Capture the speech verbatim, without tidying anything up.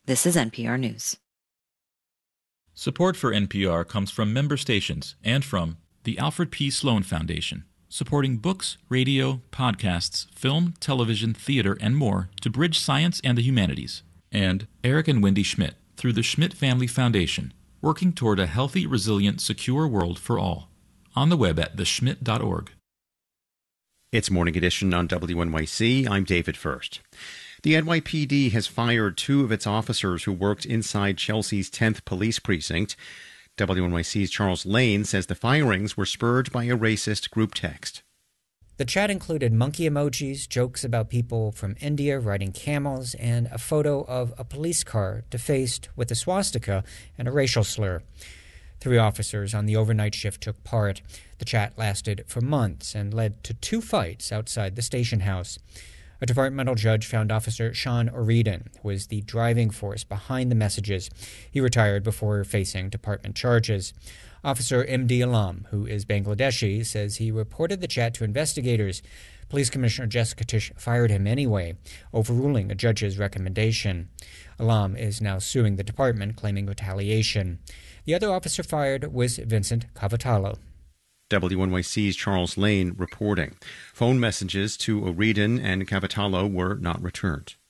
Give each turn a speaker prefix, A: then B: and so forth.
A: This is N P R News.
B: Support for N P R comes from member stations and from the Alfred P. Sloan Foundation, supporting books, radio, podcasts, film, television, theater, and more to bridge science and the humanities. And Eric and Wendy Schmidt, through the Schmidt Family Foundation, working toward a healthy, resilient, secure world for all. On the web at the schmidt dot org.
C: It's Morning Edition on W N Y C. I'm David First. The N Y P D has fired two of its officers who worked inside Chelsea's tenth Police Precinct. W N Y C's Charles Lane says the firings were spurred by a racist group text.
D: The chat included monkey emojis, jokes about people from India riding camels, and a photo of a police car defaced with a swastika and a racial slur. Three officers on the overnight shift took part. The chat lasted for months and led to two fights outside the station house. A departmental judge found Officer Sean O'Regan was the driving force behind the messages. He retired before facing department charges. Officer M D Alam, who is Bangladeshi, says he reported the chat to investigators. Police Commissioner Jessica Tisch fired him anyway, overruling a judge's recommendation. Alam is now suing the department, claiming retaliation. The other officer fired was Vincent Cavatalo.
C: W N Y C's Charles Lane reporting. Phone messages to O'Regan and Cavatalo were not returned.